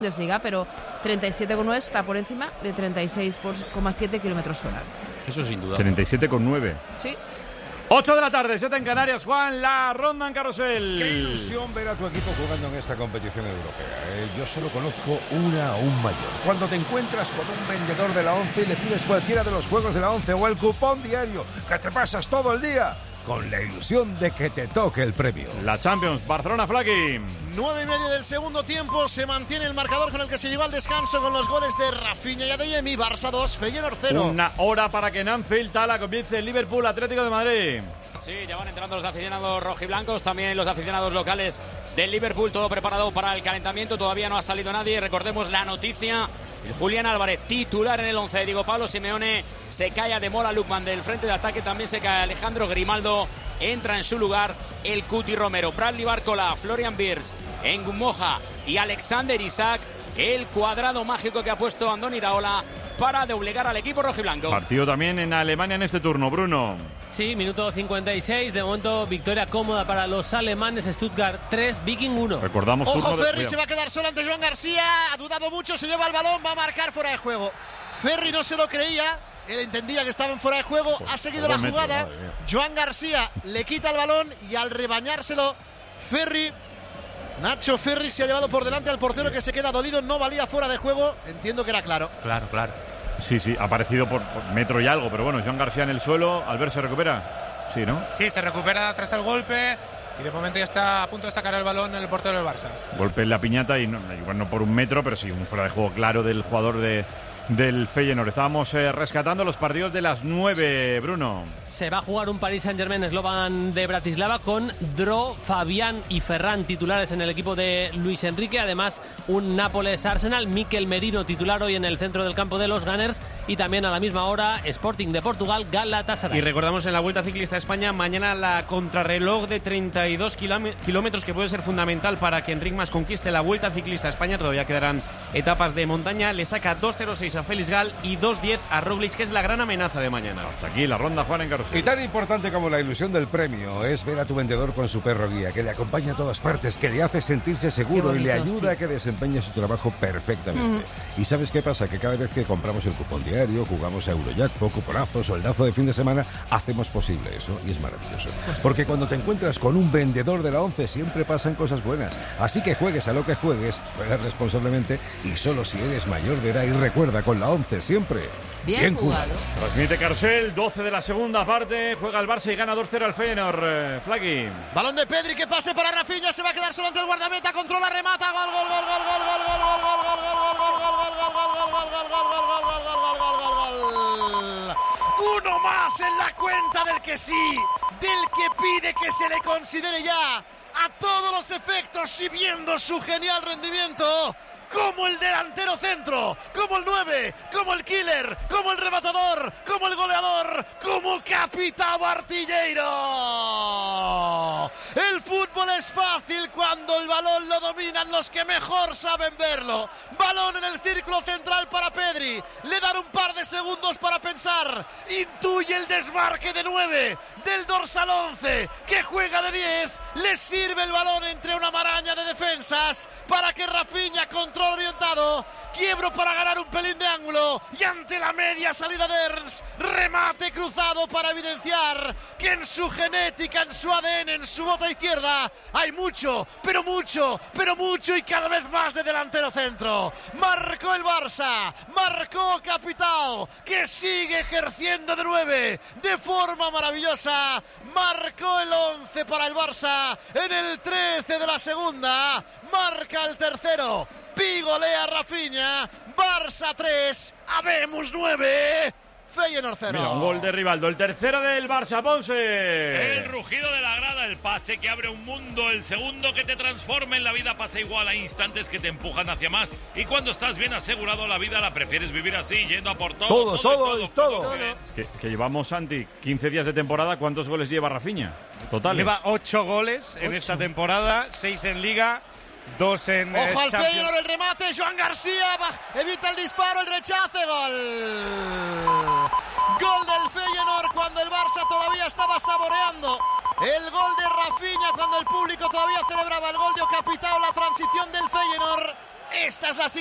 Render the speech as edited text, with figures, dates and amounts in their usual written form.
Bundesliga, pero 37,9 está por encima de 36,7 km/h. Eso sin duda. 37,9. Sí. 8 de la tarde, 7 en Canarias, Juan, la ronda en carrusel. Qué ilusión ver a tu equipo jugando en esta competición europea. Yo solo conozco una aún mayor. Cuando te encuentras con un vendedor de la ONCE y le pides cualquiera de los juegos de la ONCE o el cupón diario, que te pasas todo el día con la ilusión de que te toque el premio. La Champions, Barcelona, Flaki. 9:30 del segundo tiempo, se mantiene el marcador con el que se llegó al descanso con los goles de Rafinha y Adeyemi. Barça 2, Feyenoord 0. Una hora para que en Anfield Tala comience el Liverpool Atlético de Madrid. Sí, ya van entrando los aficionados rojiblancos, también los aficionados locales del Liverpool, todo preparado para el calentamiento, todavía no ha salido nadie. Recordemos la noticia, el Julián Álvarez titular en el 11 de Diego Pablo Simeone, se cae Ademola Lookman del frente de ataque, también se cae Alejandro Grimaldo, entra en su lugar el Cuti Romero, Bradley Barcola, Florian Wirtz, Moja y Alexander Isak, el cuadrado mágico que ha puesto Andoni Iraola para doblegar al equipo rojiblanco. Partido también en Alemania en este turno, Bruno. Sí, minuto 56, de momento victoria cómoda para los alemanes, Stuttgart 3, Viking 1. Recordamos Ojo, Ferri se va a quedar solo ante Joan García, ha dudado mucho, se lleva el balón, va a marcar fuera de juego. Ferri no se lo creía, él entendía que estaba en fuera de juego, ha seguido la jugada, Joan García le quita el balón y al rebañárselo, Nacho Ferri se ha llevado por delante al portero que se queda dolido, no valía fuera de juego, entiendo que era claro. Claro. Sí, ha aparecido por metro y algo, pero bueno, Joan García en el suelo, Albert se recupera. Sí, ¿no? Sí, se recupera tras el golpe y de momento ya está a punto de sacar el balón el portero del Barça. Golpe en la piñata y igual no por un metro, pero sí, un fuera de juego claro del jugador del Feyenoord. Estábamos rescatando los partidos de las 9, Bruno. Se va a jugar un Paris Saint-Germain Slovan de Bratislava con Dro, Fabián y Ferran titulares en el equipo de Luis Enrique. Además, un Nápoles Arsenal, Mikel Merino titular hoy en el centro del campo de los Gunners. Y también a la misma hora, Sporting de Portugal, Galatasaray. Y recordamos en la Vuelta Ciclista a España, mañana la contrarreloj de 32 kilómetros que puede ser fundamental para que Enric Mas conquiste la Vuelta Ciclista a España. Todavía quedarán etapas de montaña. Le saca 2.06 a Félix Gal y 2.10 a Roglic, que es la gran amenaza de mañana. Hasta aquí la ronda, Juan, en carrusel. Y tan importante como la ilusión del premio es ver a tu vendedor con su perro guía, que le acompaña a todas partes, que le hace sentirse seguro bonito, y le ayuda a que desempeñe su trabajo perfectamente. ¿Y sabes qué pasa? Que cada vez que compramos el cupón diario, jugamos a Eurojackpot, cuponazo, soldazo de fin de semana, hacemos posible eso y es maravilloso. Porque cuando te encuentras con un vendedor de la ONCE siempre pasan cosas buenas. Así que juegues a lo que juegues, juegas responsablemente y solo si eres mayor de edad. Y recuerda, con la ONCE siempre Bien jugado. Transmite Carrusel, 12 de la segunda parte, juega el Barça y gana 2-0 al Feyenoord. Flaki. Balón de Pedri, que pase para Rafinha, se va a quedar solo ante el guardameta, controla, remata, gol. Uno más en la cuenta del que sí, del que pide que se le considere ya a todos los efectos y viendo su genial rendimiento. Como el delantero centro, como el 9, como el killer, como el rematador, como el goleador, como capitán artillero. El fútbol es fácil cuando el balón lo dominan los que mejor saben verlo. Balón en el círculo central para Pedri, le dan un par de segundos para pensar, intuye el desmarque de 9 del dorsal 11 que juega de 10, le sirve el balón entre una maraña de defensas para que Rafinha controle orientado, quiebro para ganar un pelín de ángulo y ante la media salida de Ernst, remate cruzado para evidenciar que en su genética, en su ADN, en su bota izquierda hay mucho y cada vez más de delantero centro. Marcó el Barça, marcó Capitao, que sigue ejerciendo de 9 de forma maravillosa, marcó el 11 para el Barça en el 13 de la segunda, marca el tercero, pigolea Rafinha, Barça 3, habemos 9, Feyenoord 0. Mira, un gol de Rivaldo, el tercero del Barça, Ponce. El rugido de la grada, el pase que abre un mundo, el segundo que te transforma en la vida, pasa igual a instantes que te empujan hacia más. Y cuando estás bien asegurado la vida, la prefieres vivir así, yendo a por todo. Todo. Es que llevamos, Santi, 15 días de temporada. ¿Cuántos goles lleva Rafinha? Totales. Lleva 8 goles en esta temporada, 6 en Liga, 2 en Ojo al Champions. Feyenoord, el remate, Joan García evita el disparo, el rechace, gol del Feyenoord cuando el Barça todavía estaba saboreando el gol de Rafinha, cuando el público todavía celebraba el gol de Capitao, la transición del Feyenoord. Esta es la